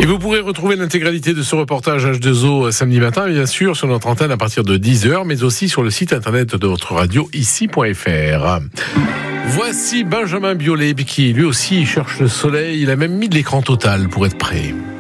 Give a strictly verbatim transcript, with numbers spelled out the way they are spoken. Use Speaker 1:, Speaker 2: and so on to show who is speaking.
Speaker 1: vous pourrez retrouver l'intégralité de ce reportage H deux O samedi matin, bien sûr, sur notre antenne à partir de dix heures, mais aussi sur le site internet de votre radio, ici point f r. Voici Benjamin Biolay, qui lui aussi cherche le soleil. Il a même mis de l'écran total pour être prêt.